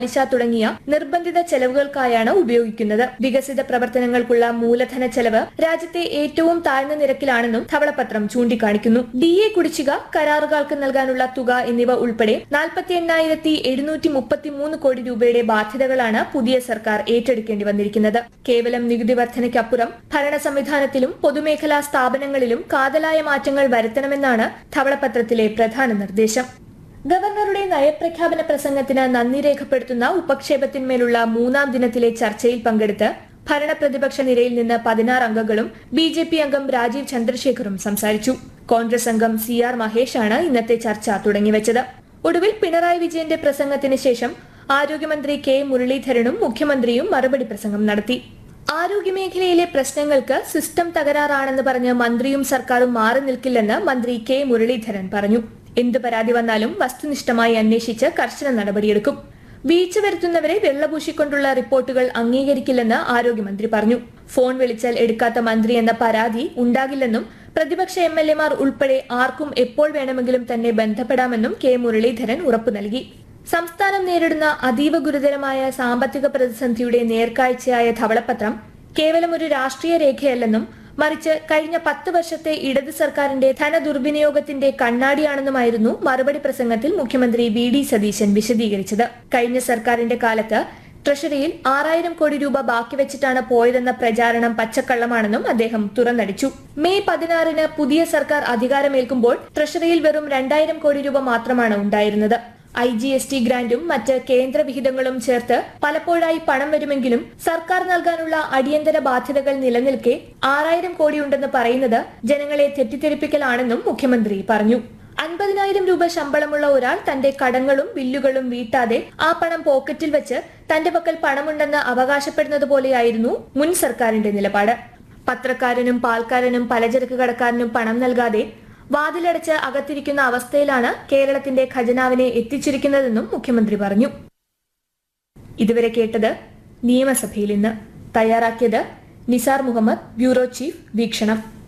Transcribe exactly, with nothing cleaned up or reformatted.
പലിശ തുടങ്ങിയ നിർബന്ധിത ചെലവുകൾക്കായാണ് ഉപയോഗിക്കുന്നത്. വികസിത പ്രവർത്തനങ്ങൾക്കുള്ള മൂലധന ചെലവ് രാജ്യത്തെ ഏറ്റവും താഴ്ന്ന നിരക്കിലാണെന്നും ധവളപത്രം ചൂണ്ടിക്കാണിക്കുന്നു. ഡി എ കുടിശ്ശിക, കരാറുകാർക്ക് നൽകാനുള്ള തുക എന്നിവ ഉൾപ്പെടെ നാൽപ്പത്തി എണ്ണായിരത്തി എഴുന്നൂറ്റി മുപ്പത്തി മൂന്ന് കോടി രൂപയുടെ ബാധ്യതകളാണ് പുതിയ സർക്കാർ ഏറ്റെടുക്കേണ്ടി വന്നിരിക്കുന്നത്. കേവലം നികുതി വർധനയ്ക്കപ്പുറം ഭരണ സംവിധാനത്തിലും പൊതുമേഖലാ സ്ഥാപനങ്ങളിലും കാതലായ മാറ്റങ്ങൾ വരുത്തണമെന്നാണ് ധവളപത്രത്തിലെ പ്രധാന നിർദ്ദേശം. ഗവർണറുടെ നയപ്രഖ്യാപന പ്രസംഗത്തിന് നന്ദി രേഖപ്പെടുത്തുന്ന ഉപക്ഷേപത്തിന്മേലുള്ള മൂന്നാം ദിനത്തിലെ ചർച്ചയിൽ പങ്കെടുത്ത് ഭരണ പ്രതിപക്ഷ നിരയിൽ നിന്ന് പതിനാറ് അംഗങ്ങളും ബി ജെ പി അംഗം രാജീവ് ചന്ദ്രശേഖറും സംസാരിച്ചു. കോൺഗ്രസ് അംഗം സി ആർ മഹേഷാണ് ഇന്നത്തെ ചർച്ച തുടങ്ങിവെച്ചത്. ഒടുവിൽ പിണറായി വിജയന്റെ പ്രസംഗത്തിന് ശേഷം ആരോഗ്യമന്ത്രി കെ മുരളീധരനും മുഖ്യമന്ത്രിയും മറുപടി പ്രസംഗം നടത്തി. ആരോഗ്യമേഖലയിലെ പ്രശ്നങ്ങൾക്ക് സിസ്റ്റം തകരാറാണെന്ന് പറഞ്ഞ് മന്ത്രിയും സർക്കാരും മാറി നിൽക്കില്ലെന്ന് മന്ത്രി കെ മുരളീധരൻ പറഞ്ഞു. എന്ത് പരാതി വന്നാലും വസ്തുനിഷ്ഠമായി അന്വേഷിച്ച് കർശന നടപടിയെടുക്കും. വീഴ്ച വരുത്തുന്നവരെ വെള്ളപൂശിക്കൊണ്ടുള്ള റിപ്പോർട്ടുകൾ അംഗീകരിക്കില്ലെന്ന് ആരോഗ്യമന്ത്രി പറഞ്ഞു. ഫോൺ വിളിച്ചാൽ എടുക്കാത്ത മന്ത്രി എന്ന പരാതി ഉണ്ടാകില്ലെന്നും പ്രതിപക്ഷ എം എൽ എമാർ ഉൾപ്പെടെ ആർക്കും എപ്പോൾ വേണമെങ്കിലും തന്നെ ബന്ധപ്പെടാമെന്നും കെ മുരളീധരൻ ഉറപ്പു നൽകി. സംസ്ഥാനം നേരിടുന്ന അതീവ ഗുരുതരമായ സാമ്പത്തിക പ്രതിസന്ധിയുടെ നേർക്കാഴ്ചയായ ധവളപത്രം കേവലം ഒരു രാഷ്ട്രീയ രേഖയല്ലെന്നും മറിച്ച് കഴിഞ്ഞ പത്ത് വർഷത്തെ ഇടത് സർക്കാരിന്റെ ധനദുർവിനിയോഗത്തിന്റെ കണ്ണാടിയാണെന്നുമായിരുന്നു മറുപടി പ്രസംഗത്തിൽ മുഖ്യമന്ത്രി വി ഡി സതീശൻ വിശദീകരിച്ചത്. കഴിഞ്ഞ സർക്കാരിന്റെ കാലത്ത് ട്രഷറിയിൽ ആറായിരം കോടി രൂപ ബാക്കി വെച്ചിട്ടാണ് പോയതെന്ന പ്രചാരണം പച്ചക്കള്ളമാണെന്നും അദ്ദേഹം തുറന്നടിച്ചു. മെയ് പതിനാറിന് പുതിയ സർക്കാർ അധികാരമേൽക്കുമ്പോൾ ട്രഷറിയിൽ വെറും രണ്ടായിരം കോടി രൂപ മാത്രമാണ് ഉണ്ടായിരുന്നത്. ഐ ജി എസ് ടി ഗ്രാന്റും മറ്റ് കേന്ദ്ര വിഹിതങ്ങളും ചേർത്ത് പലപ്പോഴായി പണം വരുമെങ്കിലും സർക്കാർ നൽകാനുള്ള അടിയന്തര ബാധ്യതകൾ നിലനിൽക്കെ ആറായിരം കോടിയുണ്ടെന്ന് പറയുന്നത് ജനങ്ങളെ തെറ്റിദ്ധരിപ്പിക്കലാണെന്നും മുഖ്യമന്ത്രി പറഞ്ഞു. അൻപതിനായിരം രൂപ ശമ്പളമുള്ള ഒരാൾ തന്റെ കടങ്ങളും ബില്ലുകളും വീട്ടാതെ ആ പണം പോക്കറ്റിൽ വെച്ച് തന്റെ പക്കൽ പണമുണ്ടെന്ന് അവകാശപ്പെടുന്നത് പോലെയായിരുന്നു മുൻ സർക്കാരിന്റെ നിലപാട്. പത്രക്കാരനും പാൽക്കാരനും പലചരക്ക് കടക്കാരനും പണം നൽകാതെ വാതിലടച്ച് അകത്തിരിക്കുന്ന അവസ്ഥയിലാണ് കേരളത്തിന്റെ ഖജനാവിനെ എത്തിച്ചിരിക്കുന്നതെന്നും മുഖ്യമന്ത്രി പറഞ്ഞു. ഇതുവരെ കേട്ടത് നിയമസഭയിൽ ഇന്ന്. തയ്യാറാക്കിയത് നിസാർ മുഹമ്മദ്, ബ്യൂറോ ചീഫ്, വീക്ഷണം.